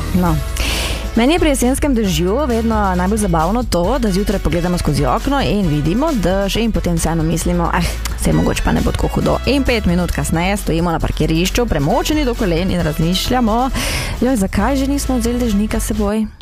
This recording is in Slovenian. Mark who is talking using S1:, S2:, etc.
S1: No. Meni je pri jesenskem dežju vedno najbolj zabavno to, da zjutraj pogledamo skozi okno in vidimo dež in potem vseeno mislimo, saj mogoče pa ne bo tako hudo. In 5 minut kasneje stojimo na parkirišču, premočeni do kolen in razmišljamo, zakaj že nismo vzeli dežnika s seboj?